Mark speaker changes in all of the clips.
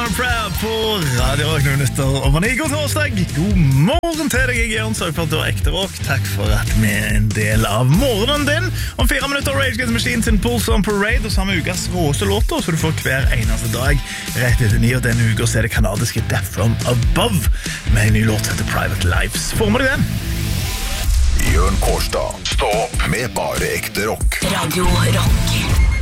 Speaker 1: Prayer på Radio Rock minutter over 9. God torsdag. God morgen til deg, jeg Jørn, sørg for at du har ekte rock. Takk for at vi en del av morgenen din. Om 4 minutter Rage Against the Machine sin Pulse on Parade og samme ukas råeste låter, så du får hver eneste dag rett etter 9, og denne uka så det kanadiske Death From Above med en ny låt heter Private Lives. Får med deg den?
Speaker 2: Jørn Kårstad, stå opp med bare ekte rock.
Speaker 3: Radio Rock.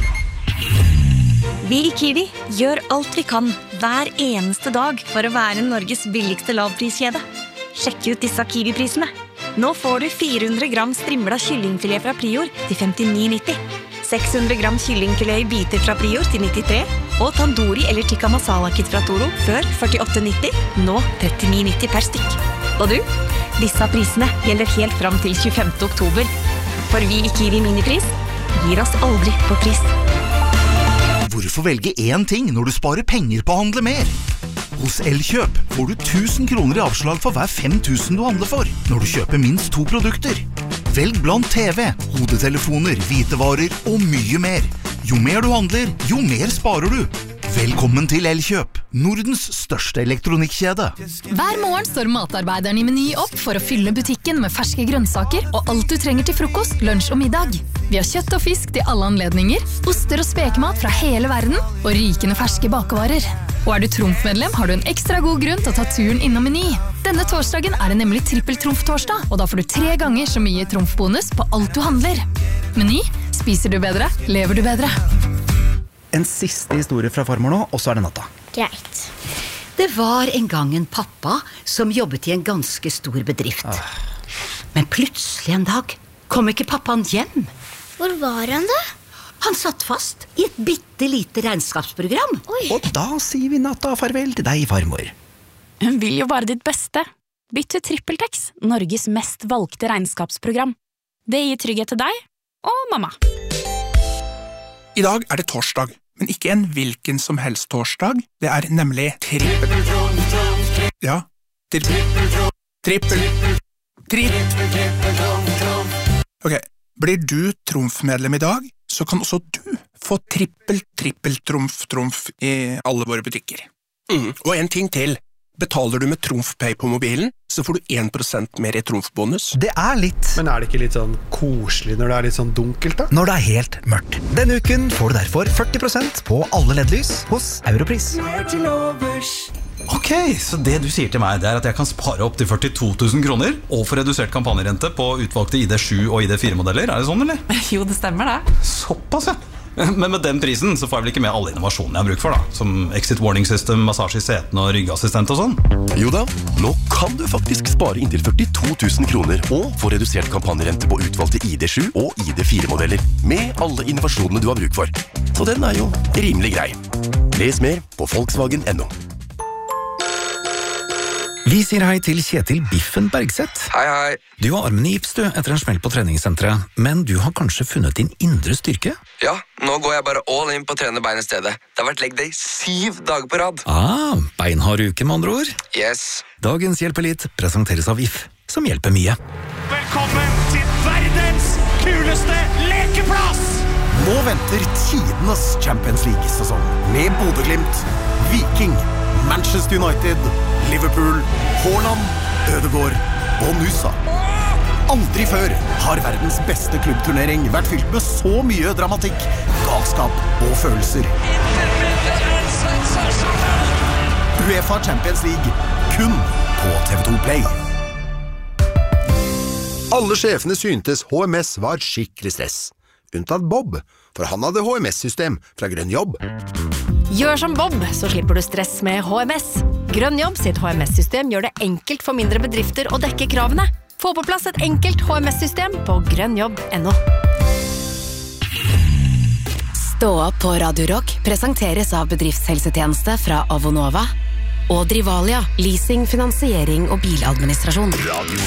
Speaker 4: Vi i Kiwi gjør alt vi kan hver eneste dag for å være Norges billigste lavpriskjede. Sjekk ut disse Kiwi-prisene. Nå får du 400 gram strimla kyllingfilet fra Prior til 59,90. 600 gram kyllingfilet i biter fra Prior til 93. Og tandoori eller tikka masala kit fra Toro før 48,90. Nå 39,90 per stykk. Og du? Disse prisene gjelder helt fram til 25. oktober. For vi i Kiwi Minipris gir oss aldri på pris.
Speaker 5: Hvorfor velge én ting når du sparer penger på å handle mer? Hos Elkjøp får du 1000 kroner i avslag for hver 5000 du handler for, når du kjøper minst 2 produkter. Velg blant TV, hodetelefoner, hvitevarer og mye mer. Jo mer du handler, jo mer sparer du. Velkommen til Elkjøp, Nordens største elektronikkjede.
Speaker 6: Hver morgen står matarbeideren i Meny opp for å fylle butikken med ferske grønnsaker og alt du trenger til frokost, lunsj og middag. Vi har kjøtt og fisk til alle anledninger, oster og spekemat fra hele verden og rikende ferske bakevarer. Og er du Trumf-medlem, har du en ekstra god grunn til å ta turen innom Meny. Denne torsdagen er det nemlig trippel-Trumf-torsdag, og da får du 3 ganger så mye Trumf-bonus på alt du handler. Meny, spiser du bedre, lever du bedre.
Speaker 7: En siste historie fra farmor nå, og så er det natta.
Speaker 3: Greit. Det var en gang en pappa som jobbet i en ganske stor bedrift. Men plutselig en dag kom ikke pappaen hjem.
Speaker 8: Hvor var han da?
Speaker 3: Han satt fast i et bittelite regnskapsprogram.
Speaker 8: Oi.
Speaker 7: Og da sier vi natta farvel til deg, farmor.
Speaker 9: Hun vil jo bare ditt beste. Bytt til TrippelTex, Norges mest valgte regnskapsprogram. Det gir trygghet til deg og mamma.
Speaker 10: I dag er det torsdag, men ikke en hvilken som helst torsdag. Det er nemlig trippel. Ja, trippel. Ok, blir du Trumf-medlem i dag, så kan også du få trippel-Trumf i alle våre butikker.
Speaker 11: Og en ting til. Betaler du med TrumfPay på mobilen, så får du 1% mer i Trumf-bonus.
Speaker 7: Det er litt.
Speaker 12: Men er det ikke litt sånn koselig når det er litt sånn dunkelt da?
Speaker 7: Når det er helt mørkt. Denne uken får du derfor 40% på alle LED-lys hos Europris.
Speaker 13: Ok, så det du sier til meg, det er at jeg kan spare opp til 42 000 kroner og få redusert kampanjerente på utvalgte ID7 og ID4-modeller. Er det sånn, eller?
Speaker 9: Jo, det stemmer det.
Speaker 13: Såpass, ja. Men med den prisen så får jeg vel ikke med alle innovasjonene jeg har bruk for da, som exit warning system, massasje i setene og ryggassistent og sånn.
Speaker 11: Jo da, nå kan du faktisk spare inntil 42 000 kroner og få redusert kampanjerente på utvalgte ID7 og ID4-modeller med alle innovasjonene du har bruk for. Så den er jo rimelig grei. Les mer på Volkswagen.no.
Speaker 7: Vi sier hei til Kjetil Biffen Bergseth.
Speaker 14: Hei.
Speaker 7: Du har armen i gips du, etter en smell på treningssenteret, men du har kanskje funnet din indre styrke?
Speaker 14: Ja, nå går jeg bare all in på å trene bein i stedet. Det har vært leg day 7 dager på rad.
Speaker 7: Beinhard uke med andre ord.
Speaker 14: Yes.
Speaker 7: Dagens Hjelpelitt presenteres av If, som hjelper mye.
Speaker 15: Velkommen til verdens kuleste lekeplass!
Speaker 5: Nå venter tidenes Champions League-sesong med Bodø/Glimt, Viking, Manchester United, Liverpool, Haaland, Ødegaard og Nusa. Aldri før har verdens beste klubbturnering vært fylt med så mye dramatikk, galskap og følelser. UEFA Champions League, kun på TV2 Play.
Speaker 2: Alle sjefene syntes HMS var skikkelig stress. Unntatt Bob, for han hadde HMS-system fra Grønn Jobb.
Speaker 16: Gjør som Bob, så slipper du stress med HMS. Grønn Jobb sitt HMS-system gjør det enkelt for mindre bedrifter å dekke kravene. Få på plass et enkelt HMS-system på grønnjobb.no.
Speaker 3: Stå opp på Radio Rock presenteres av bedriftshelsetjeneste fra Avonova og Drivalia, leasing, finansiering og biladministrasjon.
Speaker 2: Radio